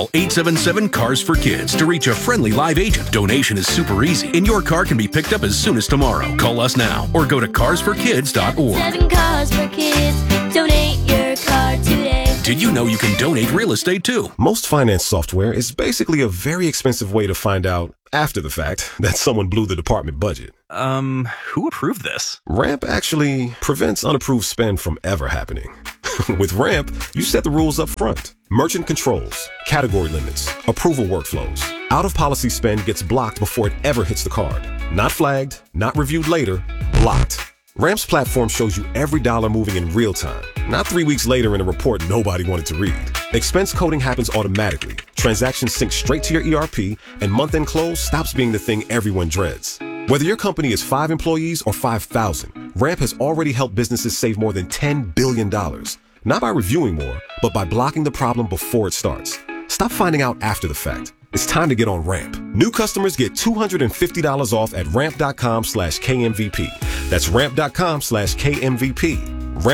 Call 877-CARS-FOR-KIDS to reach a friendly live agent. Donation is super easy, and your car can be picked up as soon as tomorrow. Call us now or go to carsforkids.org. 7 Cars for Kids. Donate your car today. Did you know you can donate real estate too? Most finance software is basically a very expensive way to find out after the fact that someone blew the department budget. Who approved this? Ramp actually prevents unapproved spend from ever happening. With Ramp, you set the rules up front. Merchant controls, category limits, approval workflows. Out-of-policy spend gets blocked before it ever hits the card. Not flagged, not reviewed later, blocked. Ramp's platform shows you every dollar moving in real time, not 3 weeks later in a report nobody wanted to read. Expense coding happens automatically. Transactions sync straight to your ERP, and month-end close stops being the thing everyone dreads. Whether your company is 5 employees or 5,000, Ramp has already helped businesses save more than $10 billion. Not by reviewing more, but by blocking the problem before it starts. Stop finding out after the fact. It's time to get on Ramp. New customers get $250 off at ramp.com/KMVP. That's ramp.com/KMVP.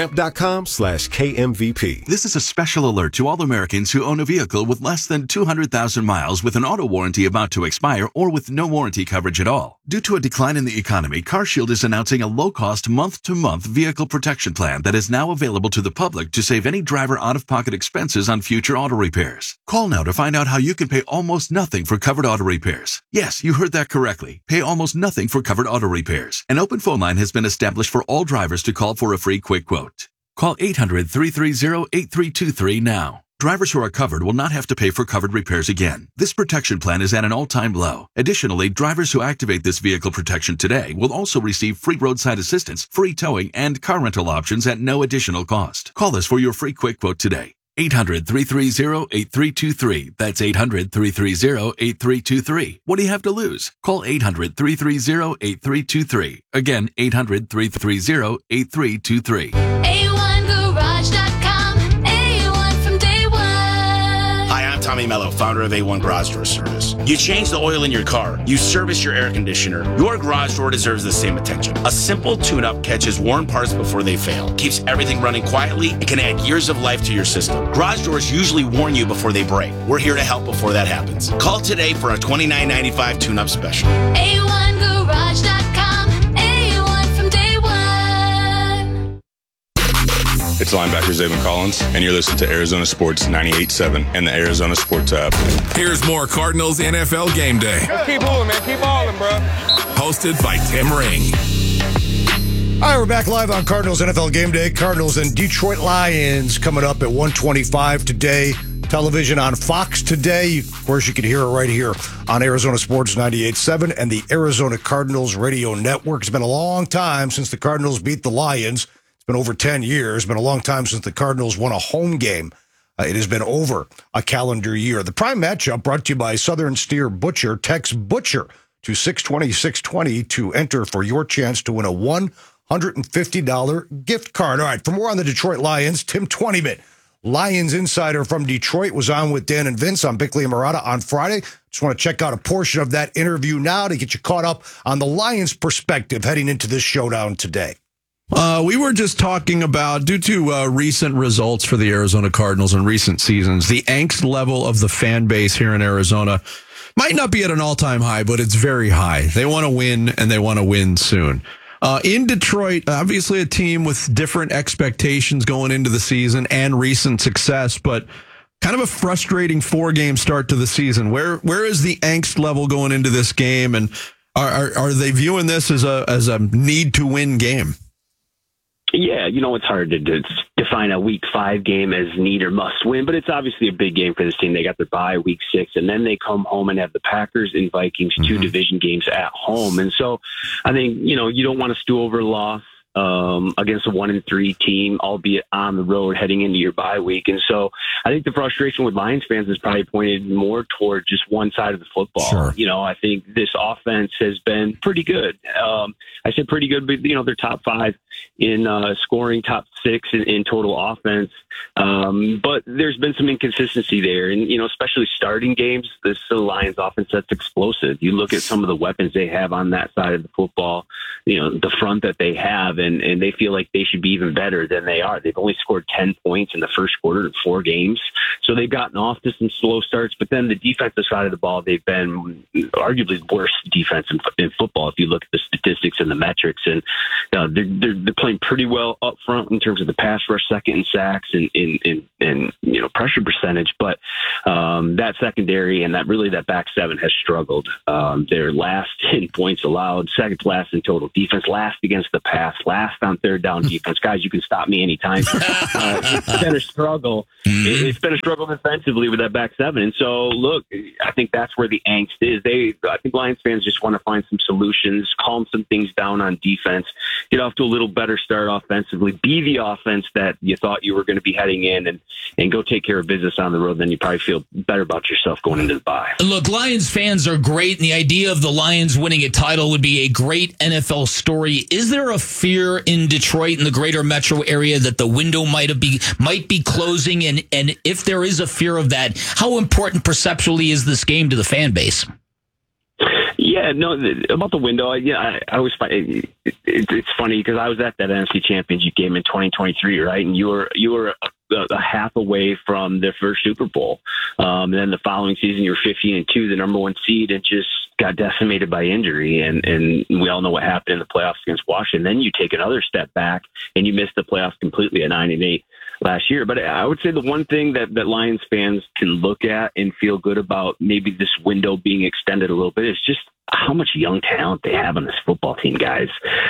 Ramp.com/KMVP. This is a special alert to all Americans who own a vehicle with less than 200,000 miles with an auto warranty about to expire or with no warranty coverage at all. Due to a decline in the economy, CarShield is announcing a low-cost month-to-month vehicle protection plan that is now available to the public to save any driver out-of-pocket expenses on future auto repairs. Call now to find out how you can pay almost nothing for covered auto repairs. Yes, you heard that correctly. Pay almost nothing for covered auto repairs. An open phone line has been established for all drivers to call for a free quick quote. Call 800-330-8323 now. Drivers who are covered will not have to pay for covered repairs again. This protection plan is at an all-time low. Additionally, drivers who activate this vehicle protection today will also receive free roadside assistance, free towing, and car rental options at no additional cost. Call us for your free quick quote today. 800-330-8323. That's 800-330-8323. What do you have to lose? Call 800-330-8323. Again, 800-330-8323. A1Garage.com. A1 from day one. Hi, I'm Tommy Mello, founder of A1 Garage Door Service. You change the oil in your car. You service your air conditioner. Your garage door deserves the same attention. A simple tune-up catches worn parts before they fail, keeps everything running quietly, and can add years of life to your system. Garage doors usually warn you before they break. We're here to help before that happens. Call today for a $29.95 tune-up special. A1Garage.com. A1 from day one. It's linebacker Zayvon Collins, and you're listening to Arizona Sports 98.7 and the Arizona Sports app. Here's more Cardinals NFL Game Day. Just keep moving, man. Keep balling, bro. Hosted by Tim Ring. All right, we're back live on Cardinals NFL Game Day. Cardinals and Detroit Lions coming up at 1:25 today. Television on Fox today. Of course, you can hear it right here on Arizona Sports 98.7 and the Arizona Cardinals Radio Network. It's been a long time since the Cardinals beat the Lions. It's been over 10 years. It's been a long time since the Cardinals won a home game. It has been over a calendar year. The prime matchup brought to you by Southern Steer Butcher. Text Butcher to 620-620 to enter for your chance to win a $150 gift card. All right, for more on the Detroit Lions, Tim Twentyman, Lions insider from Detroit, was on with Dan and Vince on Bickley and Murata on Friday. Just want to check out a portion of that interview now to get you caught up on the Lions' perspective heading into this showdown today. We were just talking about, due to recent results for the Arizona Cardinals in recent seasons, the angst level of the fan base here in Arizona might not be at an all-time high, but it's very high. They want to win, and they want to win soon. In Detroit, obviously a team with different expectations going into the season and recent success, but kind of a frustrating 4-game start to the season. Where is the angst level going into this game, and are they viewing this as a need-to-win game? Yeah, it's hard to define a Week 5 game as need or must win, but it's obviously a big game for this team. They got their bye Week 6, and then they come home and have the Packers and Vikings, 2 division games at home. And so I think, you don't want to stew over a loss against a 1-3 team, albeit on the road heading into your bye week. And so I think the frustration with Lions fans is probably pointed more toward just one side of the football. Sure. I think this offense has been pretty good. I said pretty good, but they're top 5 in scoring, top 6 in total offense. But there's been some inconsistency there. And, especially starting games, this is the Lions offense that's explosive. You look at some of the weapons they have on that side of the football, the front that they have, and they feel like they should be even better than they are. They've only scored 10 points in the first quarter in 4 games. So they've gotten off to some slow starts. But then the defensive side of the ball, they've been arguably the worst defense in football if you look at the statistics and the metrics. And they're playing pretty well up front in terms of the pass rush, second in sacks and pressure percentage. But that secondary and that back 7 has struggled. They're last in points allowed, second to last in total defense, last against the pass, last on third down defense. Guys, you can stop me anytime. It's been a struggle. It's been a struggle defensively with that back 7. And so, look, I think that's where the angst is. I think Lions fans just want to find some solutions, calm some things down on defense, get off to a little better start offensively, be the offense that you thought you were going to be heading in, and go take care of business on the road. Then you probably feel better about yourself going into the bye. Look, Lions fans are great, and the idea of the Lions winning a title would be a great NFL story. Is there a fear in Detroit and the greater metro area that the window might be closing? And if there is a fear of that, how important perceptually is this game to the fan base? Yeah, no, about the window, I always find it's funny because I was at that NFC Championship game in 2023, right? And you were a half away from their first Super Bowl. And then the following season, you were 15-2, the number 1 seed, and just got decimated by injury. And we all know what happened in the playoffs against Washington. Then you take another step back and you miss the playoffs completely at 9-8 last year. But I would say the one thing that Lions fans can look at and feel good about maybe this window being extended a little bit is just how much young talent they have on this football team, guys.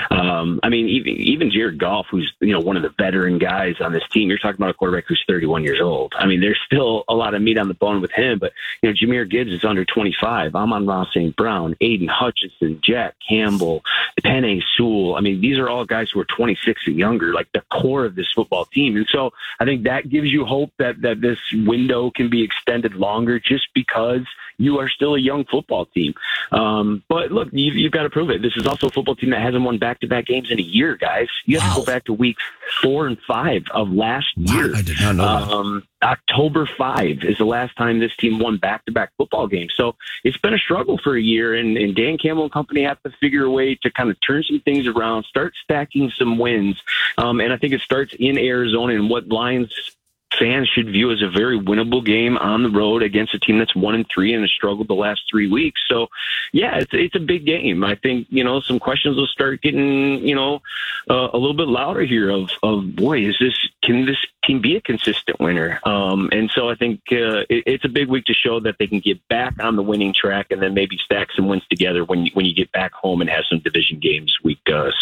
I mean, even Jared Goff, who's one of the veteran guys on this team. You're talking about a quarterback who's 31 years old. I mean, there's still a lot of meat on the bone with him. But Jahmyr Gibbs is under 25. Amon-Ra St. Brown, Aiden Hutchinson, Jack Campbell, Penei Sewell. I mean, these are all guys who are 26 and younger, like the core of this football team. And so I think that gives you hope that this window can be extended longer, just because you are still a young football team. But look, you've got to prove it. This is also a football team that hasn't won back-to-back games in a year, guys. You have to go back to weeks 4 and 5 of last year. I did not know that. October 5 is the last time this team won back-to-back football games. So it's been a struggle for a year, and Dan Campbell and company have to figure a way to kind of turn some things around, start stacking some wins. And I think it starts in Arizona, and what Lions fans should view as a very winnable game on the road against a team that's 1-3 and has struggled the last 3 weeks. So, yeah, it's a big game. I think some questions will start getting a little bit louder here. Of boy, can this team be a consistent winner? And so I think it's a big week to show that they can get back on the winning track, and then maybe stack some wins together when you get back home and have some division games week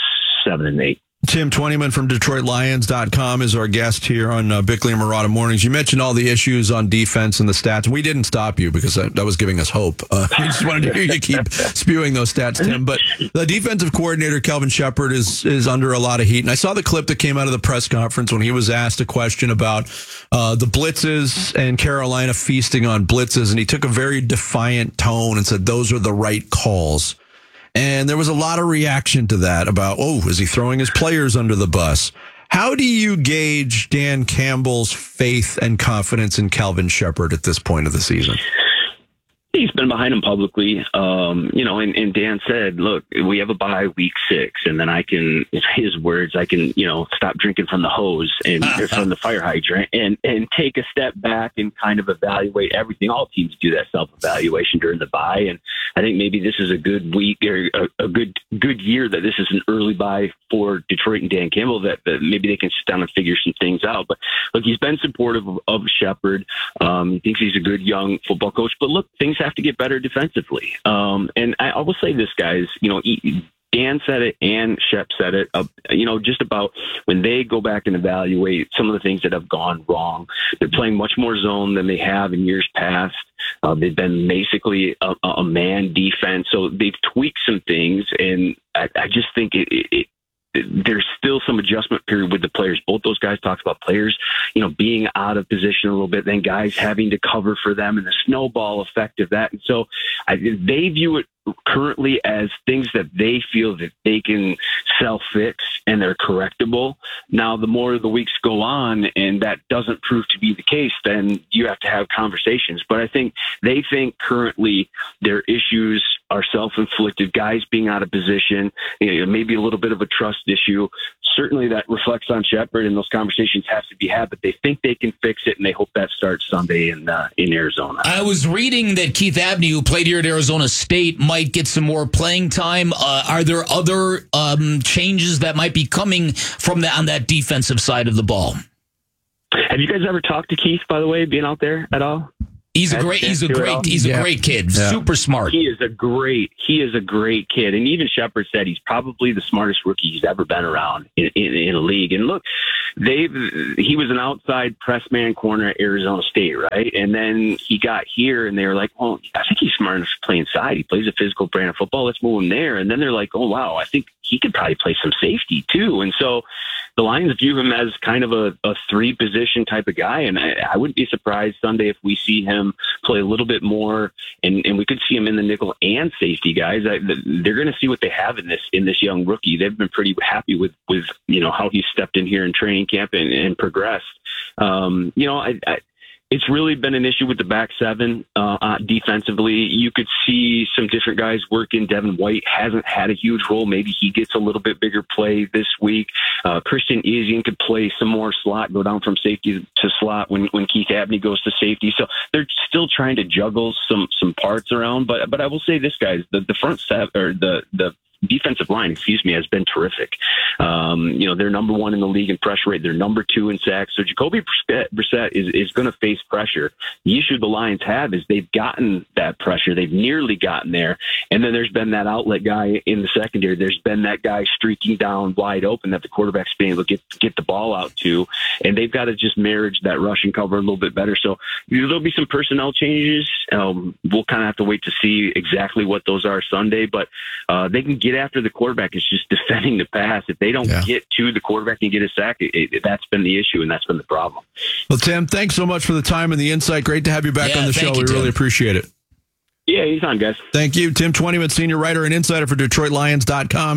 7 and 8. Tim Twentyman from DetroitLions.com is our guest here on Bickley and Marotta Mornings. You mentioned all the issues on defense and the stats. We didn't stop you because that was giving us hope. We just wanted to hear you keep spewing those stats, Tim. But the defensive coordinator, Kelvin Shepherd, is under a lot of heat. And I saw the clip that came out of the press conference when he was asked a question about the blitzes and Carolina feasting on blitzes. And he took a very defiant tone and said, those are the right calls. And there was a lot of reaction to that about, is he throwing his players under the bus? How do you gauge Dan Campbell's faith and confidence in Kelvin Shepherd at this point of the season? He's been behind him publicly, and Dan said, look, we have a bye week 6, and then I can, his words, I can, stop drinking from the hose and from the fire hydrant and take a step back and kind of evaluate everything. All teams do that self-evaluation during the bye. And I think maybe this is a good week or a good year that this is an early bye for Detroit and Dan Campbell, that maybe they can sit down and figure some things out. But look, he's been supportive of Shepherd. He thinks he's a good young football coach, but look, things have to get better defensively. And I will say this, guys, Dan said it and Shep said it, just about when they go back and evaluate some of the things that have gone wrong. They're playing much more zone than they have in years past. They've been basically a man defense. So they've tweaked some things, and I just think there's still some adjustment period with the players. Both those guys talked about players, being out of position a little bit, then guys having to cover for them and the snowball effect of that. And so they view it currently as things that they feel that they can self-fix and they're correctable. Now, the more the weeks go on and that doesn't prove to be the case, then you have to have conversations. But I think they think currently their issues are self-inflicted, guys being out of position, maybe a little bit of a trust issue. Certainly that reflects on Shepard, and those conversations have to be had, but they think they can fix it, and they hope that starts Sunday in Arizona. I was reading that Keith Abney, who played here at Arizona State, might get some more playing time. Are there other changes that might be coming from on that defensive side of the ball? Have you guys ever talked to Keith, by the way, being out there at all? He's a great kid. Yeah. Super smart. He is a great kid. And even Shepard said he's probably the smartest rookie he's ever been around in a league. And look, he was an outside press man corner at Arizona State, right? And then he got here and they were like, well, I think he's smart enough to play inside. He plays a physical brand of football. Let's move him there. And then they're like, oh, wow, I think he could probably play some safety too. And so the Lions view him as kind of a three-position type of guy, and I wouldn't be surprised Sunday if we see him play a little bit more, and we could see him in the nickel and safety guys. They're going to see what they have in this young rookie. They've been pretty happy with how he stepped in here in training camp and progressed. It's really been an issue with the back seven defensively. You could see some different guys working. Devin White hasn't had a huge role. Maybe he gets a little bit bigger play this week. Christian Izien could play some more slot, go down from safety to slot when Keith Abney goes to safety. So they're still trying to juggle some parts around. But I will say this, guys, the front seven, or the defensive line, has been terrific. They're number one in the league in pressure rate. They're number two in sacks. So Jacoby Brissett is going to face pressure. The issue the Lions have is they've gotten that pressure. They've nearly gotten there. And then there's been that outlet guy in the secondary. There's been that guy streaking down wide open that the quarterback's been able to get the ball out to. And they've got to just marriage that rushing cover a little bit better. So there'll be some personnel changes. We'll kind of have to wait to see exactly what those are Sunday. But they can get after the quarterback. It's just defending the pass. If they don't get to the quarterback and get a sack, that's been the issue, and that's been the problem. Well, Tim, thanks so much for the time and the insight. Great to have you back on the show. We really appreciate it. Yeah, anytime, guys. Thank you. Tim Twentyman, senior writer and insider for DetroitLions.com.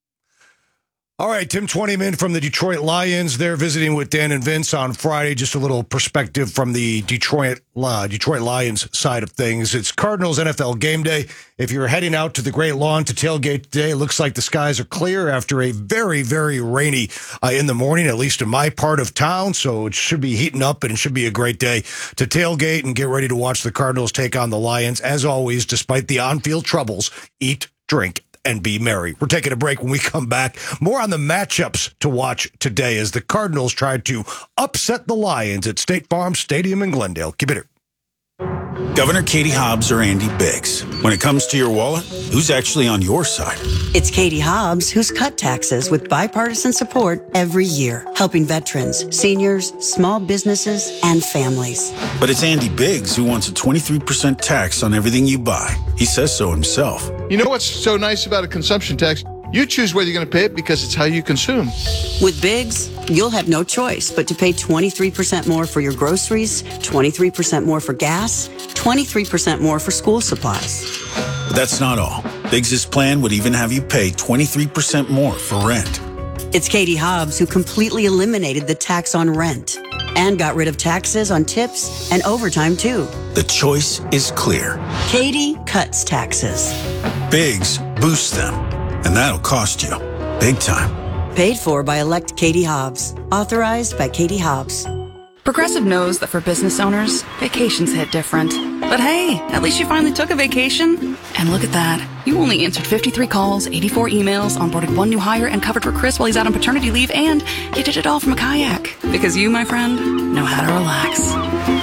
All right, Tim Twentyman from the Detroit Lions. They're visiting with Dan and Vince on Friday. Just a little perspective from the Detroit Lions side of things. It's Cardinals NFL game day. If you're heading out to the Great Lawn to tailgate today, it looks like the skies are clear after a very, very rainy in the morning, at least in my part of town. So it should be heating up, and it should be a great day to tailgate and get ready to watch the Cardinals take on the Lions. As always, despite the on-field troubles, eat, drink, and be merry. We're taking a break. When we come back, more on the matchups to watch today as the Cardinals try to upset the Lions at State Farm Stadium in Glendale. Keep it here. Governor Katie Hobbs or Andy Biggs? When it comes to your wallet, who's actually on your side? It's Katie Hobbs, who's cut taxes with bipartisan support every year, helping veterans, seniors, small businesses, and families. But it's Andy Biggs who wants a 23% tax on everything you buy. He says so himself. You know what's so nice about a consumption tax? You choose whether you're going to pay it because it's how you consume. With Biggs, you'll have no choice but to pay 23% more for your groceries, 23% more for gas, 23% more for school supplies. But that's not all. Biggs' plan would even have you pay 23% more for rent. It's Katie Hobbs who completely eliminated the tax on rent and got rid of taxes on tips and overtime, too. The choice is clear. Katie cuts taxes. Biggs boosts them. And that'll cost you big time. Paid for by elect Katie Hobbs. Authorized by Katie Hobbs. Progressive knows that for business owners, vacations hit different. But hey, at least you finally took a vacation. And look at that. You only answered 53 calls, 84 emails, onboarded one new hire, and covered for Chris while he's out on paternity leave, and you did it all from a kayak. Because you, my friend, know how to relax.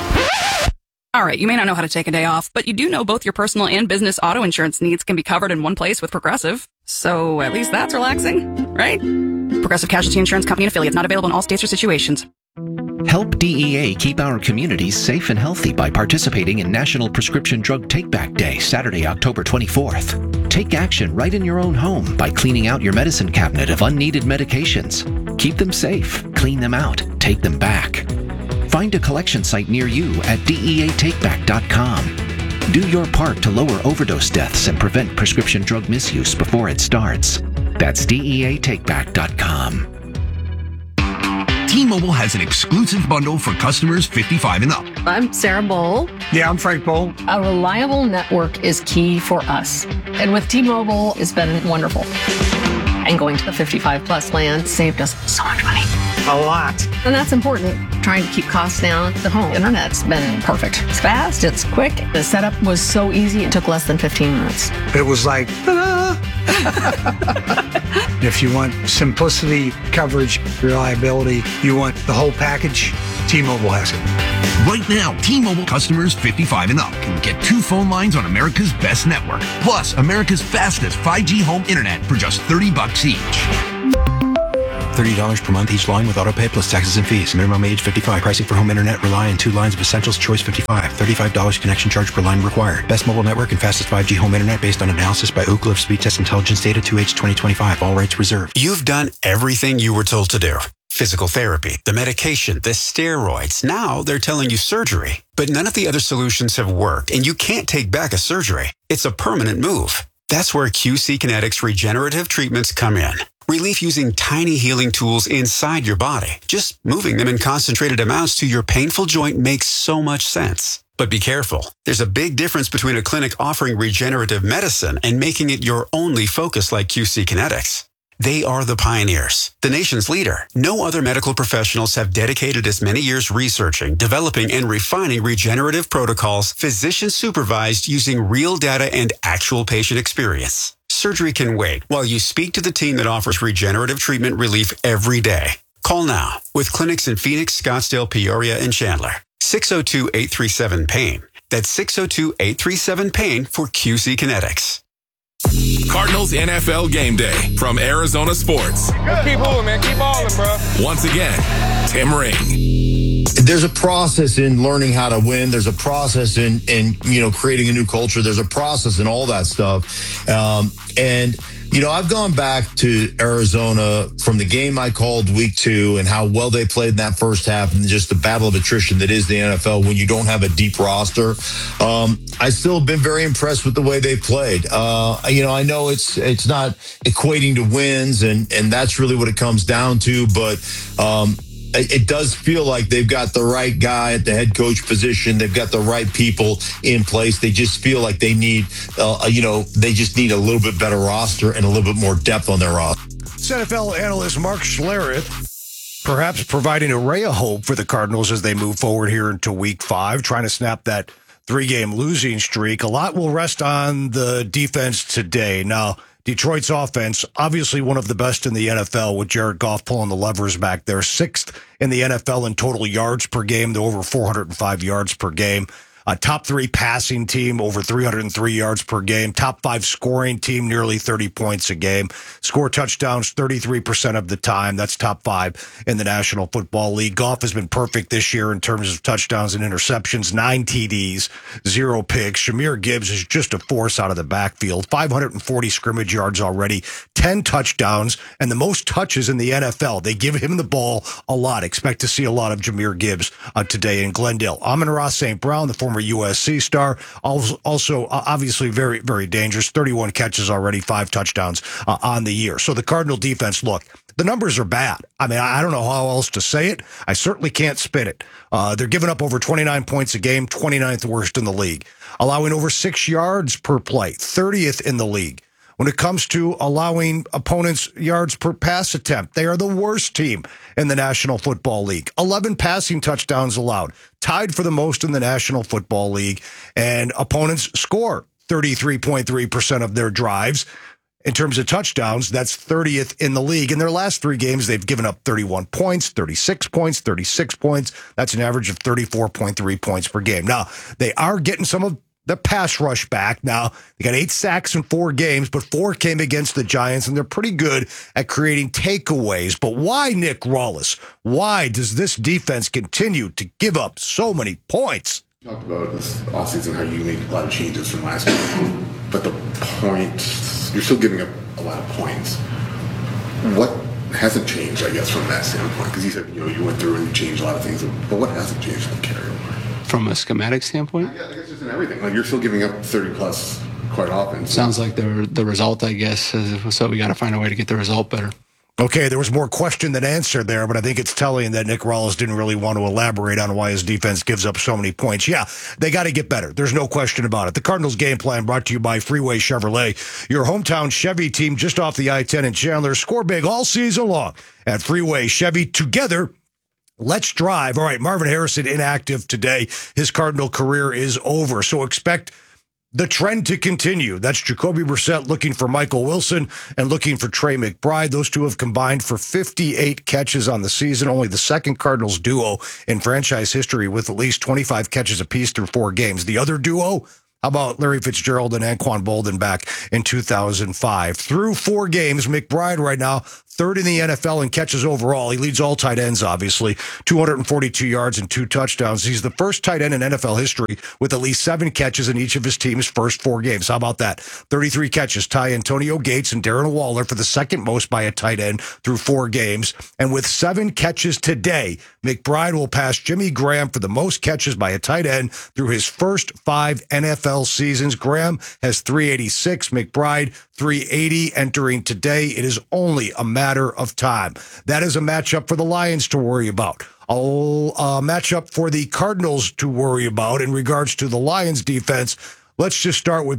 All right, you may not know how to take a day off, but you do know both your personal and business auto insurance needs can be covered in one place with Progressive. So at least that's relaxing, right? Progressive Casualty Insurance Company and affiliates, not available in all states or situations. Help DEA keep our communities safe and healthy by participating in National Prescription Drug Take-Back Day, Saturday, October 24th. Take action right in your own home by cleaning out your medicine cabinet of unneeded medications. Keep them safe, clean them out, take them back. Find a collection site near you at DEATakeback.com. Do your part to lower overdose deaths and prevent prescription drug misuse before it starts. That's DEATakeback.com. T-Mobile has an exclusive bundle for customers 55 and up. I'm Sarah Bowl. Yeah, I'm Frank Bowl. A reliable network is key for us. And with T-Mobile, it's been wonderful. And going to the 55 plus plan saved us so much money. A lot. And that's important. Trying to keep costs down. The home internet's been perfect. It's fast, it's quick. The setup was so easy, it took less than 15 minutes. It was like, ta-da! If you want simplicity, coverage, reliability, you want the whole package, T-Mobile has it. Right now, T-Mobile customers 55 and up can get 2 phone lines on America's best network, plus America's fastest 5G home internet for just $30 each. $30 per month each line with autopay plus taxes and fees. Minimum age 55. Pricing for home internet rely on 2 lines of Essentials. Choice 55. $35 connection charge per line required. Best mobile network and fastest 5G home internet based on analysis by Ookla of Speed Test Intelligence Data 2H 2025. All rights reserved. You've done everything you were told to do. Physical therapy, the medication, the steroids. Now they're telling you surgery. But none of the other solutions have worked, and you can't take back a surgery. It's a permanent move. That's where QC Kinetics regenerative treatments come in. Relief using tiny healing tools inside your body. Just moving them in concentrated amounts to your painful joint makes so much sense. But be careful. There's a big difference between a clinic offering regenerative medicine and making it your only focus like QC Kinetics. They are the pioneers, the nation's leader. No other medical professionals have dedicated as many years researching, developing, and refining regenerative protocols, physician supervised using real data and actual patient experience. Surgery can wait while you speak to the team that offers regenerative treatment relief every day. Call now with clinics in Phoenix, Scottsdale, Peoria, and Chandler. 602-837-PAIN. That's 602-837-PAIN for QC Kinetics. Cardinals NFL Game Day from Arizona Sports. Just keep moving, man. Keep balling, bro. Once again, Tim Ring. There's a process in learning how to win. There's a process in creating a new culture. There's a process in all that stuff. I've gone back to Arizona from the game I called week 2 and how well they played in that first half and just the battle of attrition that is the NFL when you don't have a deep roster. I still have been very impressed with the way they played. I know it's not equating to wins and that's really what it comes down to, but it does feel like they've got the right guy at the head coach position. They've got the right people in place. They just feel like they need, they just need a little bit better roster and a little bit more depth on their roster. NFL analyst Mark Schlereth perhaps providing a ray of hope for the Cardinals as they move forward here into Week 5, trying to snap that 3-game losing streak. A lot will rest on the defense today. Now, Detroit's offense, obviously one of the best in the NFL with Jared Goff pulling the levers back there. 6th in the NFL in total yards per game. They're over 405 yards per game. A top 3 passing team, over 303 yards per game. Top 5 scoring team, nearly 30 points a game. Score touchdowns 33% of the time. That's top 5 in the National Football League. Goff has been perfect this year in terms of touchdowns and interceptions. 9 TDs, 0 picks. Jahmyr Gibbs is just a force out of the backfield. 540 scrimmage yards already. 10 touchdowns, and the most touches in the NFL. They give him the ball a lot. Expect to see a lot of Jahmyr Gibbs today in Glendale. Amon-Ra St. Brown, the former USC star, also obviously very, very dangerous. 31 catches already, 5 touchdowns on the year. So the Cardinal defense, look, the numbers are bad. I mean, I don't know how else to say it. I certainly can't spin it. They're giving up over 29 points a game, 29th worst in the league. Allowing over 6 yards per play, 30th in the league. When it comes to allowing opponents yards per pass attempt, they are the worst team in the National Football League. 11 passing touchdowns allowed, tied for the most in the National Football League. And opponents score 33.3% of their drives. In terms of touchdowns, that's 30th in the league. In their last 3 games, they've given up 31 points, 36 points, 36 points. That's an average of 34.3 points per game. Now, they are getting some of the pass rush back. Now, they got 8 sacks in 4 games, but 4 came against the Giants, and they're pretty good at creating takeaways. But why, Nick Rawlis? Why does this defense continue to give up so many points? You talked about this offseason, how you made a lot of changes from last year, but the point, you're still giving up a lot of points. What hasn't changed, I guess, from that standpoint? Because you said, you went through and you changed a lot of things, but what hasn't changed in the carryover? From a schematic standpoint? Yeah, I guess just Just in everything. Like, you're still giving up 30 plus quite often. So. Sounds like the result, I guess. So we got to find a way to get the result better. Okay, there was more question than answer there, but I think it's telling that Nick Rawls didn't really want to elaborate on why his defense gives up so many points. Yeah, they got to get better. There's no question about it. The Cardinals game plan brought to you by Freeway Chevrolet, your hometown Chevy team just off the I-10 in Chandler. Score big all season long at Freeway Chevy. Together, let's drive. All right, Marvin Harrison inactive today. His Cardinal career is over, so expect the trend to continue. That's Jacoby Brissett looking for Michael Wilson and looking for Trey McBride. Those two have combined for 58 catches on the season, only the second Cardinals duo in franchise history with at least 25 catches apiece through 4 games. The other duo, how about Larry Fitzgerald and Anquan Bolden back in 2005? Through 4 games, McBride right now, 3rd in the NFL in catches overall. He leads all tight ends, obviously. 242 yards and 2 touchdowns. He's the first tight end in NFL history with at least 7 catches in each of his team's first 4 games. How about that? 33 catches tie Antonio Gates and Darren Waller for the second most by a tight end through 4 games. And with 7 catches today, McBride will pass Jimmy Graham for the most catches by a tight end through his first 5 NFL seasons. Graham has 386, McBride 380 entering today. It is only a matter of time. That is a matchup for the Lions to worry about. A matchup for the Cardinals to worry about in regards to the Lions defense. Let's just start with